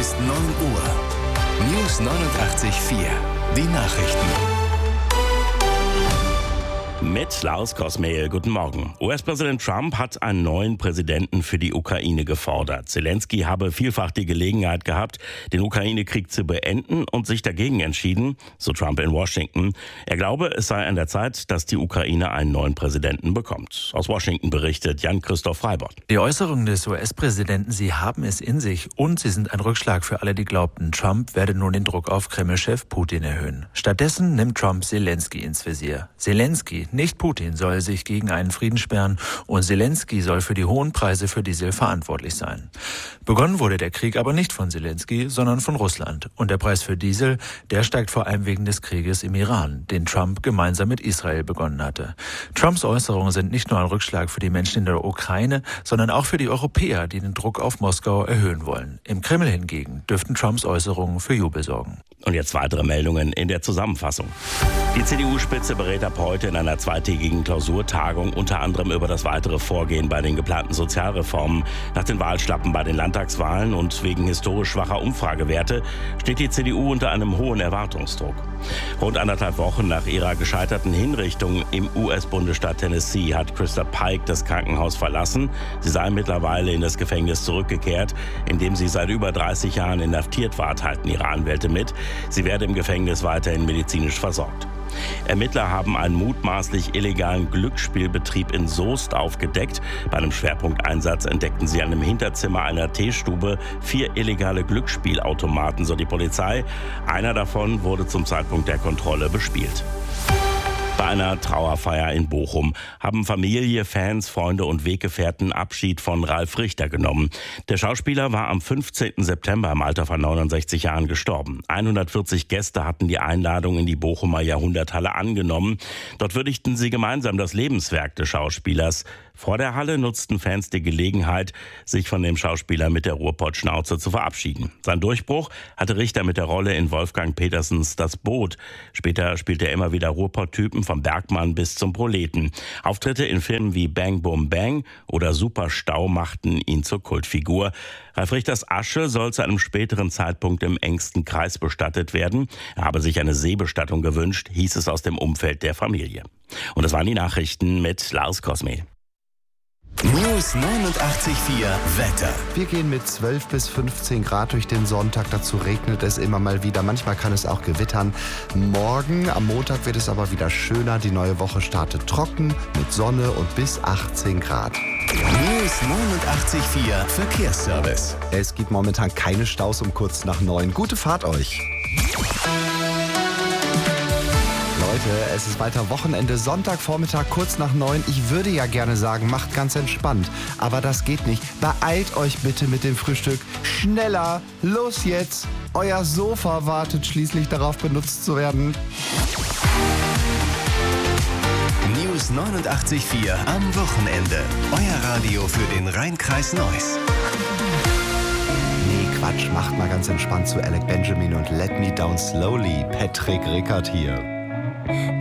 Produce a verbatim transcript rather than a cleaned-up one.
ist neun Uhr. News neunundachtzig Komma vier. Die Nachrichten. Mit Lars Kosmehl, guten Morgen. U S-Präsident Trump hat einen neuen Präsidenten für die Ukraine gefordert. Zelensky habe vielfach die Gelegenheit gehabt, den Ukraine-Krieg zu beenden und sich dagegen entschieden, so Trump in Washington. Er glaube, es sei an der Zeit, dass die Ukraine einen neuen Präsidenten bekommt. Aus Washington berichtet Jan-Christoph Freibott. Die Äußerungen des U S-Präsidenten, sie haben es in sich und sie sind ein Rückschlag für alle, die glaubten, Trump werde nun den Druck auf Kreml-Chef Putin erhöhen. Stattdessen nimmt Trump Zelensky ins Visier. Zelensky, nicht Putin, soll sich gegen einen Frieden sperren und Zelensky soll für die hohen Preise für Diesel verantwortlich sein. Begonnen wurde der Krieg aber nicht von Zelensky, sondern von Russland. Und der Preis für Diesel, der steigt vor allem wegen des Krieges im Iran, den Trump gemeinsam mit Israel begonnen hatte. Trumps Äußerungen sind nicht nur ein Rückschlag für die Menschen in der Ukraine, sondern auch für die Europäer, die den Druck auf Moskau erhöhen wollen. Im Kreml hingegen dürften Trumps Äußerungen für Jubel sorgen. Und jetzt weitere Meldungen in der Zusammenfassung. Die C D U-Spitze berät ab heute in einer zweitägigen Klausurtagung unter anderem über das weitere Vorgehen bei den geplanten Sozialreformen. Nach den Wahlschlappen bei den Landtagswahlen und wegen historisch schwacher Umfragewerte steht die C D U unter einem hohen Erwartungsdruck. Rund anderthalb Wochen nach ihrer gescheiterten Hinrichtung im U S-Bundesstaat Tennessee hat Krista Pike das Krankenhaus verlassen. Sie sei mittlerweile in das Gefängnis zurückgekehrt, in dem sie seit über dreißig Jahren inhaftiert war, teilten ihre Anwälte mit. Sie werde im Gefängnis weiterhin medizinisch versorgt. Ermittler haben einen mutmaßlich illegalen Glücksspielbetrieb in Soest aufgedeckt. Bei einem Schwerpunkteinsatz entdeckten sie an einem Hinterzimmer einer Teestube vier illegale Glücksspielautomaten, so die Polizei. Einer davon wurde zum Zeitpunkt der Kontrolle bespielt. Bei einer Trauerfeier in Bochum haben Familie, Fans, Freunde und Weggefährten Abschied von Ralf Richter genommen. Der Schauspieler war am fünfzehnten September im Alter von neunundsechzig Jahren gestorben. hundertvierzig Gäste hatten die Einladung in die Bochumer Jahrhunderthalle angenommen. Dort würdigten sie gemeinsam das Lebenswerk des Schauspielers. Vor der Halle nutzten Fans die Gelegenheit, sich von dem Schauspieler mit der Ruhrpott-Schnauze zu verabschieden. Sein Durchbruch hatte Richter mit der Rolle in Wolfgang Petersens Das Boot. Später spielte er immer wieder Ruhrpott-Typen vom Bergmann bis zum Proleten. Auftritte in Filmen wie Bang Boom Bang oder Superstau machten ihn zur Kultfigur. Ralf Richters Asche soll zu einem späteren Zeitpunkt im engsten Kreis bestattet werden. Er habe sich eine Seebestattung gewünscht, hieß es aus dem Umfeld der Familie. Und das waren die Nachrichten mit Lars Kosmehl. News neunundachtzig Komma vier Wetter. Wir gehen mit zwölf bis fünfzehn Grad durch den Sonntag. Dazu regnet es immer mal wieder. Manchmal kann es auch gewittern. Morgen, am Montag, wird es aber wieder schöner. Die neue Woche startet trocken mit Sonne und bis achtzehn Grad. News neunundachtzig Komma vier Verkehrsservice. Es gibt momentan keine Staus um kurz nach neun. Gute Fahrt euch. Leute, es ist weiter Wochenende, Sonntagvormittag kurz nach neun. Ich würde ja gerne sagen, macht ganz entspannt. Aber das geht nicht. Beeilt euch bitte mit dem Frühstück. Schneller, los jetzt. Euer Sofa wartet schließlich darauf, benutzt zu werden. News neunundachtzig Komma vier am Wochenende. Euer Radio für den Rhein-Kreis Neuss. Nee, Quatsch, macht mal ganz entspannt zu Alec Benjamin und Let Me Down Slowly. Patrick Rickert hier.